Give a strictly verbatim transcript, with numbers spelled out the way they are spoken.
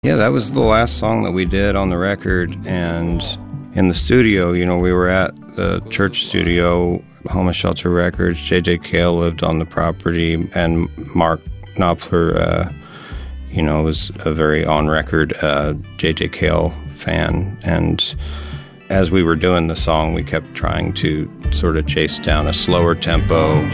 Yeah, that was the last song that we did on the record, and in the studio, you know, we were at the church studio, Homeless Shelter Records. J J Cale lived on the property, and Mark Knopfler, uh, you know, was a very on-record uh, J J Cale fan, and as we were doing the song, we kept trying to sort of chase down a slower tempo.